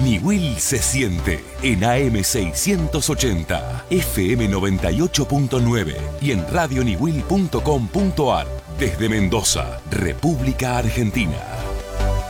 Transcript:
Niwil se siente en AM680, FM 98.9 y en radioniwil.com.ar. Desde Mendoza, República Argentina.